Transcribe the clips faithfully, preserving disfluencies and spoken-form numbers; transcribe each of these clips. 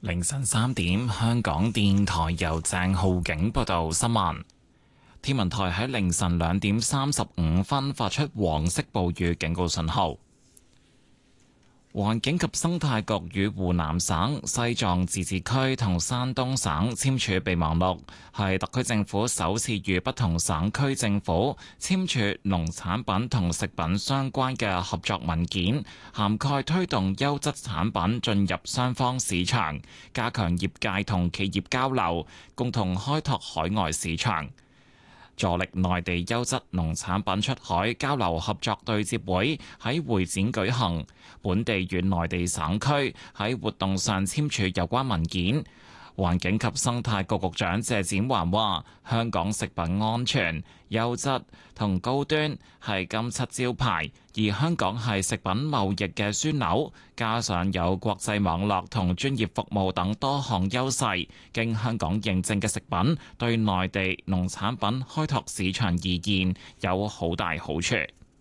凌晨三點，香港電台由鄭浩景報道新聞。天文台喺凌晨兩點三十五分發出黃色暴雨警告信號。環境及生態局與湖南省、西藏自治區同山東省簽署備忘錄，係特區政府首次與不同省區政府簽署農產品同食品相關嘅合作文件，涵蓋推動優質產品進入雙方市場，加強業界同企業交流，共同開拓海外市場。助力內地優質農產品出海交流合作對接會喺會展舉行，本地與內地省區喺活動上簽署有關文件。環境及生態局局長謝展寰話：香港食品安全、優質同高端係金漆招牌，而香港係食品貿易嘅樞紐，加上有國際網絡同專業服務等多項優勢，經香港認證嘅食品對內地農產品開拓市場而言有好大好處。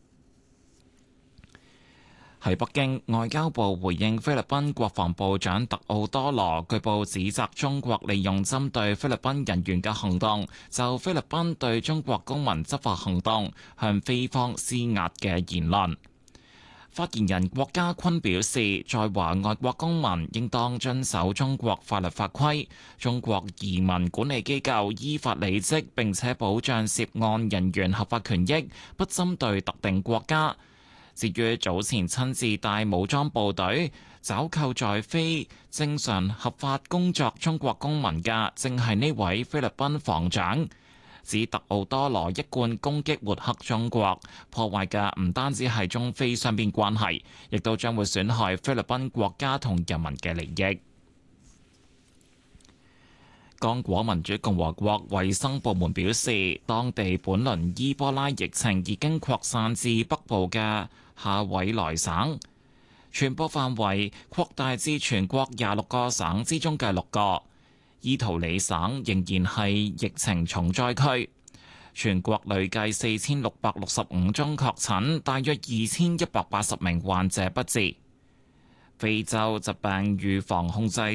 喺北京，外交部回應菲律賓國防部長特奧多羅據報指責中國利用針對菲律賓人員嘅行動，就菲律賓對中國公民執法行動向菲方施壓嘅言論。發言人郭家坤表示，在華外國公民應當遵守中國法律法規，中國移民管理機構依法履職並且保障涉案人員合法權益，不針對特定國家。至於早前親自帶武裝部隊抓扣在非正常合法工作中國公民嘅，正係呢位菲律賓防長。指特奧多羅一貫攻擊抹黑中國，破壞嘅唔單止係中菲雙邊關係，亦都將會損害菲律賓國家同人民嘅利益。剛果民主共和國衛生部門表示，當地本輪伊波拉疫情已經擴散至北部嘅夏委萊省，傳播範圍擴大至全國廿六個省之中嘅六個。伊圖里省仍然係疫情重災區，全國累計四千六百六十五宗確診，大約二千一百八十名患者不治。非洲疾病預防控制